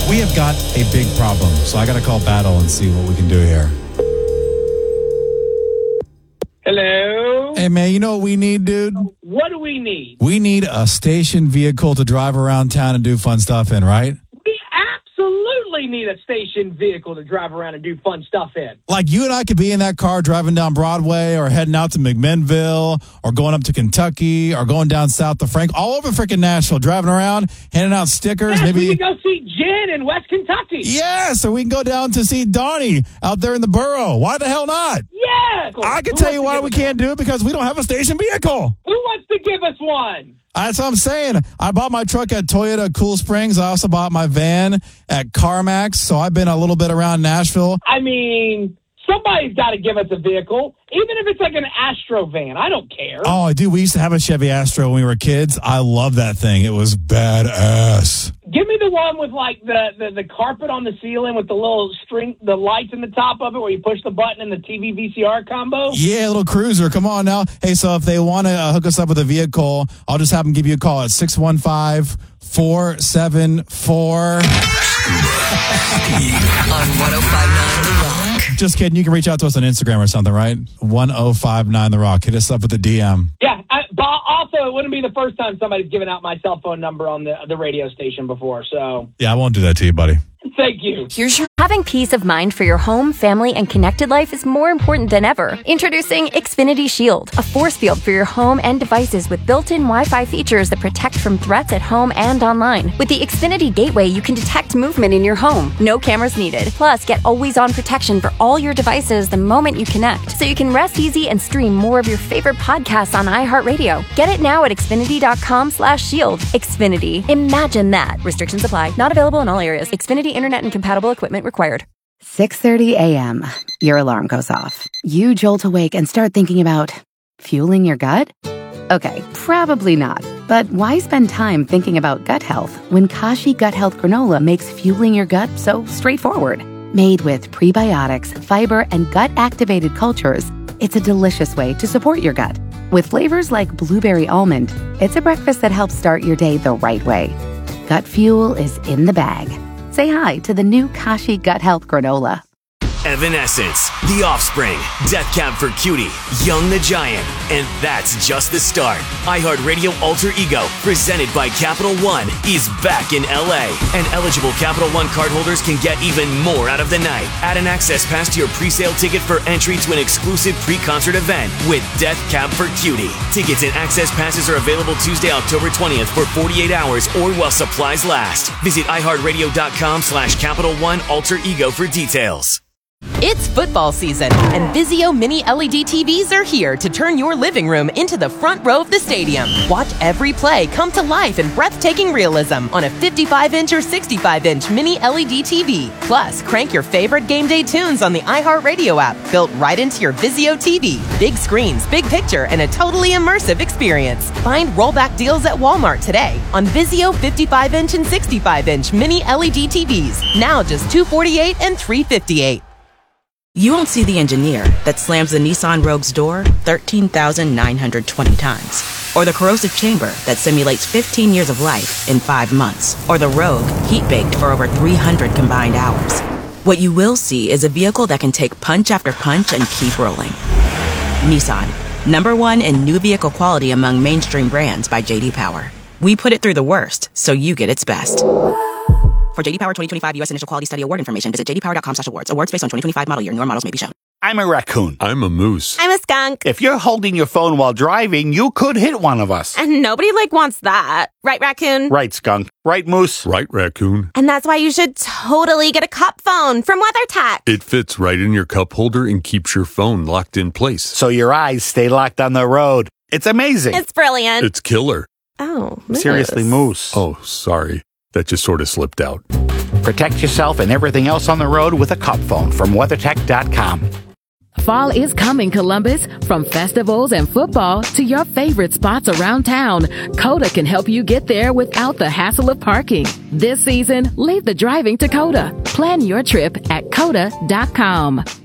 We have got a big problem, so I got to call Battle and see what we can do here. Hello? Hey, man, you know what we need, dude? What do we need? We need a station vehicle to drive around town and do fun stuff in, right? We absolutely need a station vehicle to drive around and do fun stuff in. Like you and I could be in that car driving down Broadway or heading out to McMinnville or going up to Kentucky or going down south to Frank, all over freaking Nashville, driving around, handing out stickers. Yes, maybe we can go see Jen in West Kentucky. Yes, or we can go down to see Donnie out there in the borough. Why the hell not? Yes. I can tell you why we can't do it, because we don't have a station vehicle. Who wants to give us one? That's what I'm saying. I bought my truck at Toyota Cool Springs. I also bought my van at CarMax. So I've been a little bit around Nashville. I mean, somebody's got to give us a vehicle, even if it's like an Astro van. I don't care. Oh, dude, we used to have a Chevy Astro when we were kids. I love that thing. It was badass. Give me the one with like the carpet on the ceiling with the little string, the lights in the top of it where you push the button and the TV VCR combo. Yeah, little cruiser. Come on now. Hey, so if they want to hook us up with a vehicle, I'll just have them give you a call at 615-474. On 105.9 The Rock. Just kidding. You can reach out to us on Instagram or something, right? 1059 The Rock. Hit us up with a DM. Yeah. But also, it wouldn't be the first time somebody's given out my cell phone number on the radio station before. So Yeah, I won't do that to you, buddy. thank you. Having peace of mind for your home, family, and connected life is more important than ever. Introducing Xfinity Shield, a force field for your home and devices with built-in Wi-Fi features that protect from threats at home and online. With the Xfinity Gateway, you can detect movement in your home. No cameras needed. Plus, get always-on protection for all your devices the moment you connect, so you can rest easy and stream more of your favorite podcasts on iHeartRadio. Get it now at Xfinity.com/shield. Xfinity. Imagine that. Restrictions apply. Not available in all areas. Xfinity Internet and compatible equipment required. 6:30 a.m. Your alarm goes off. You jolt awake and start thinking about fueling your gut? Okay, probably not. But why spend time thinking about gut health when Kashi Gut Health Granola makes fueling your gut so straightforward? Made with prebiotics, fiber, and gut-activated cultures, it's a delicious way to support your gut. With flavors like blueberry almond, it's a breakfast that helps start your day the right way. Gut fuel is in the bag. Say hi to the new Kashi Gut Health Granola. Evanescence, The Offspring, Death Cab for Cutie, Young the Giant, and that's just the start. iHeartRadio Alter Ego, presented by Capital One, is back in LA, and eligible Capital One cardholders can get even more out of the night. Add an access pass to your pre-sale ticket for entry to an exclusive pre-concert event with Death Cab for Cutie. Tickets and access passes are available Tuesday, October 20th for 48 hours or while supplies last. Visit iHeartRadio.com/Capital One Alter Ego for details. It's football season, and Vizio Mini LED TVs are here to turn your living room into the front row of the stadium. Watch every play come to life in breathtaking realism on a 55-inch or 65-inch Mini LED TV. Plus, crank your favorite game day tunes on the iHeartRadio app, built right into your Vizio TV. Big screens, big picture, and a totally immersive experience. Find rollback deals at Walmart today on Vizio 55-inch and 65-inch Mini LED TVs. Now just $248 and $358. You won't see the engineer that slams the Nissan Rogue's door 13,920 times. Or the corrosive chamber that simulates 15 years of life in 5 months. Or the Rogue heat-baked for over 300 combined hours. What you will see is a vehicle that can take punch after punch and keep rolling. Nissan, #1 in new vehicle quality among mainstream brands by J.D. Power. We put it through the worst, so you get its best. For J.D. Power 2025 U.S. Initial Quality Study Award information, visit jdpower.com/awards. Awards based on 2025 model year. Newer models may be shown. I'm a raccoon. I'm a moose. I'm a skunk. If you're holding your phone while driving, you could hit one of us. And nobody, wants that. Right, raccoon? Right, skunk. Right, moose? Right, raccoon. And that's why you should totally get a cup phone from WeatherTech. It fits right in your cup holder and keeps your phone locked in place. So your eyes stay locked on the road. It's amazing. It's brilliant. It's killer. Oh, moose. Seriously, moose. Oh, sorry. That just sort of slipped out. Protect yourself and everything else on the road with a cup phone from WeatherTech.com. Fall is coming, Columbus. From festivals and football to your favorite spots around town, Coda can help you get there without the hassle of parking. This season, leave the driving to Coda. Plan your trip at Coda.com.